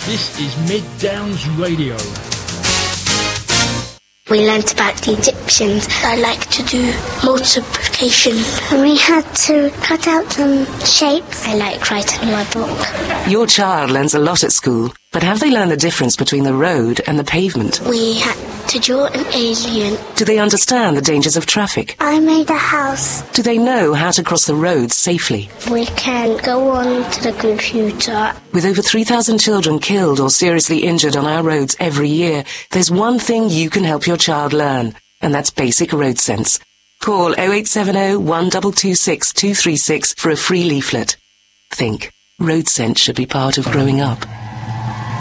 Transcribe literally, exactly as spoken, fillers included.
This is Mid Downs Radio. We learnt about the Egyptians. I like to do multiplication. And we had to cut out some shapes. I like writing in my book. Your child learns a lot at school, but have they learned the difference between the road and the pavement? We had to draw an alien. Do they understand the dangers of traffic? I made a house. Do they know how to cross the road safely? We can go on to the computer. With over three thousand children killed or seriously injured on our roads every year, there's one thing you can help your child learn, and that's basic road sense. Call oh eight seven oh, one two two six, two three six for a free leaflet. Think. Road sense should be part of growing up.